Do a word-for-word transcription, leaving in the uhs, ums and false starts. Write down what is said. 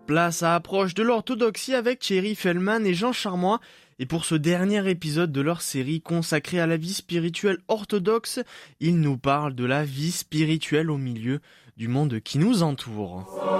Place à Approche de l'orthodoxie avec Thierry Fellman et Jean Charmois. Et pour ce dernier épisode de leur série consacrée à la vie spirituelle orthodoxe, ils nous parlent de la vie spirituelle au milieu du monde qui nous entoure.